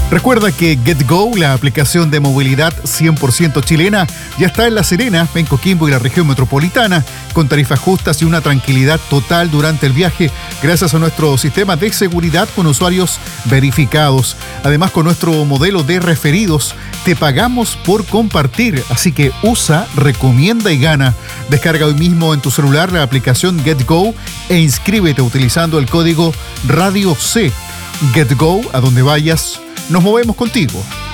Recuerda que GetGo, la aplicación de movilidad 100% chilena, ya está en La Serena, en Coquimbo y la región metropolitana, con tarifas justas y una tranquilidad total durante el viaje, gracias a nuestro sistema de seguridad con usuarios verificados. Además, con nuestro modelo de referidos, te pagamos por compartir, así que usa, recomienda y gana. Descarga hoy mismo en tu celular la aplicación GetGo e inscríbete utilizando el código Radio C. GetGo, a donde vayas, nos movemos contigo.